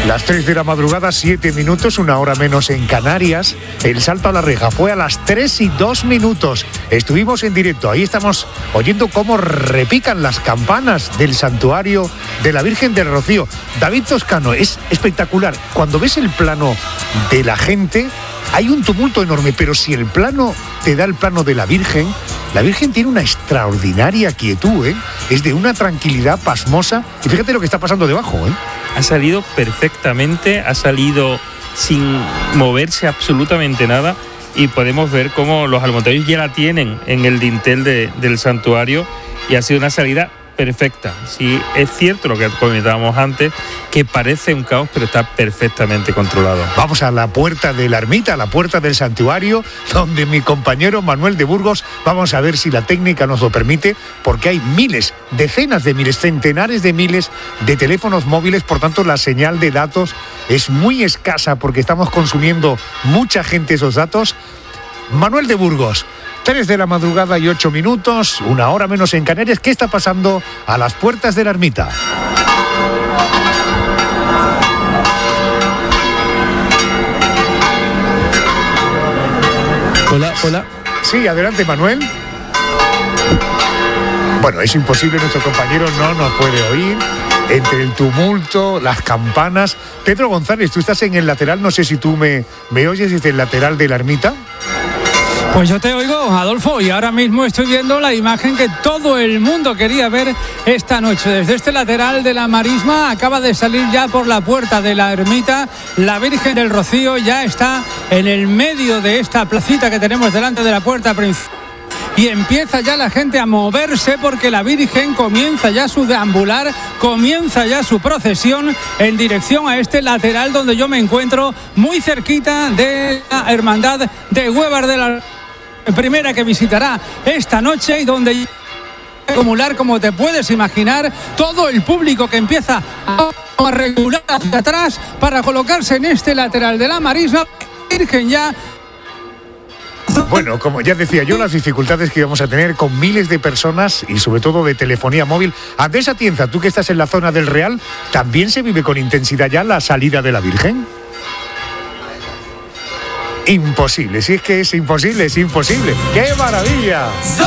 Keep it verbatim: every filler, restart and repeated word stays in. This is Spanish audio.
Las tres de la madrugada, siete minutos, una hora menos en Canarias. El salto a la reja fue a las tres y dos minutos. Estuvimos en directo, ahí estamos oyendo cómo repican las campanas del santuario de la Virgen del Rocío. David Toscano, es espectacular. Cuando ves el plano de la gente, hay un tumulto enorme, pero si el plano te da el plano de la Virgen, la Virgen tiene una extraordinaria quietud, ¿eh? Es de una tranquilidad pasmosa. Y fíjate lo que está pasando debajo, ¿eh? Ha salido perfectamente, ha salido sin moverse absolutamente nada y podemos ver cómo los almonterillos ya la tienen en el dintel de, del santuario y ha sido una salida perfecta. Sí, es cierto lo que comentábamos antes, que parece un caos, pero está perfectamente controlado. Vamos a la puerta de la ermita, a la puerta del santuario, donde mi compañero Manuel de Burgos, vamos a ver si la técnica nos lo permite, porque hay miles, decenas de miles, centenares de miles de teléfonos móviles, por tanto la señal de datos es muy escasa porque estamos consumiendo mucha gente esos datos. Manuel de Burgos, tres de la madrugada y ocho minutos, una hora menos en Canarias. ¿Qué está pasando a las puertas de la ermita? Hola, hola. Sí, adelante, Manuel. Bueno, es imposible, nuestro compañero no nos puede oír. Entre el tumulto, las campanas. Pedro González, tú estás en el lateral, no sé si tú me, me oyes desde el lateral de la ermita. Pues yo te oigo, Adolfo, y ahora mismo estoy viendo la imagen que todo el mundo quería ver esta noche. Desde este lateral de la marisma acaba de salir ya por la puerta de la ermita. La Virgen del Rocío ya está en el medio de esta placita que tenemos delante de la puerta principal. Y empieza ya la gente a moverse porque la Virgen comienza ya su deambular, comienza ya su procesión en dirección a este lateral donde yo me encuentro, muy cerquita de la Hermandad de Huévar de la Primera, que visitará esta noche y donde acumular, como te puedes imaginar, todo el público que empieza a regular hacia atrás para colocarse en este lateral de la marisma. La Virgen ya... Bueno, como ya decía yo, las dificultades que íbamos a tener con miles de personas y sobre todo de telefonía móvil. Andrés Atienza, tú que estás en la zona del Real, ¿también se vive con intensidad ya la salida de la Virgen? Imposible, si es que es imposible, es imposible. ¡Qué maravilla!